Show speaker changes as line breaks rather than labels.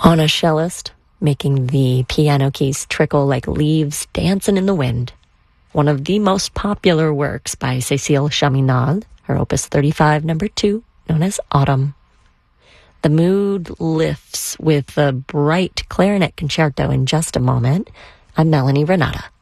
On a cellist, making the piano keys trickle like leaves dancing in the wind. One of the most popular works by Cécile Chaminade, her Opus 35, number 2, known as Autumn. The mood lifts with the bright clarinet concerto in just a moment. I'm Melanie Renata.